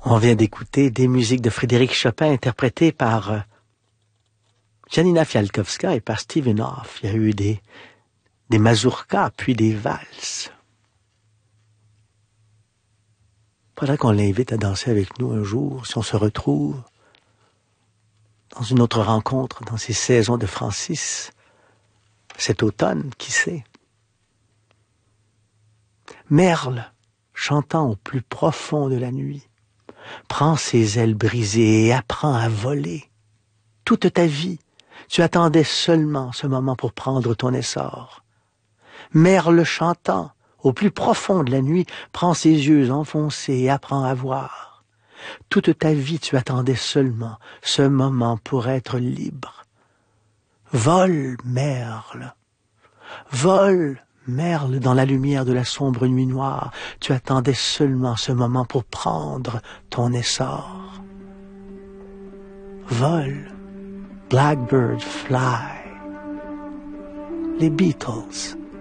On vient d'écouter des musiques de Frédéric Chopin interprétées par Janina Fialkowska et par Stephen Hoff. Il y a eu des mazurkas, puis des valses. Faudrait qu'on l'invite à danser avec nous un jour, si on se retrouve dans une autre rencontre, dans ces saisons de Francis, cet automne, qui sait. Merle, chantant au plus profond de la nuit, prends ses ailes brisées et apprends à voler. Toute ta vie, tu attendais seulement ce moment pour prendre ton essor. Merle chantant, au plus profond de la nuit, prends ses yeux enfoncés et apprends à voir. Toute ta vie, tu attendais seulement ce moment pour être libre. Vole, merle. Vole, merle, dans la lumière de la sombre nuit noire. Tu attendais seulement ce moment pour prendre ton essor. Vole, blackbird fly. Les Beatles.